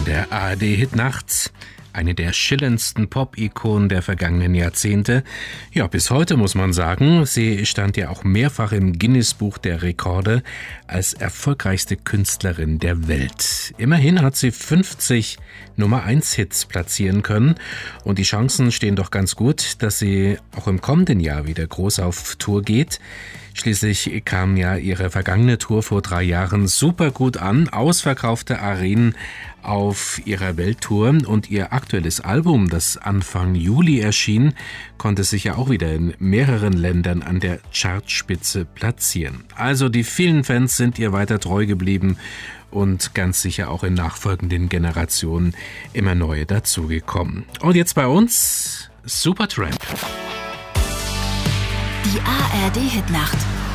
der ARD-Hitnacht. Eine der schillerndsten Pop-Ikonen der vergangenen Jahrzehnte. Ja, bis heute muss man sagen, sie stand ja auch mehrfach im Guinness-Buch der Rekorde als erfolgreichste Künstlerin der Welt. Immerhin hat sie 50 Nummer-1-Hits platzieren können und die Chancen stehen doch ganz gut, dass sie auch im kommenden Jahr wieder groß auf Tour geht. Schließlich kam ja ihre vergangene Tour vor 3 Jahren super gut an, ausverkaufte Arenen auf ihrer Welttour und ihr aktuelles Album, das Anfang Juli erschien, konnte sich ja auch wieder in mehreren Ländern an der Chartspitze platzieren. Also die vielen Fans sind ihr weiter treu geblieben und ganz sicher auch in nachfolgenden Generationen immer neue dazugekommen. Und jetzt bei uns Supertramp. Die ARD-Hitnacht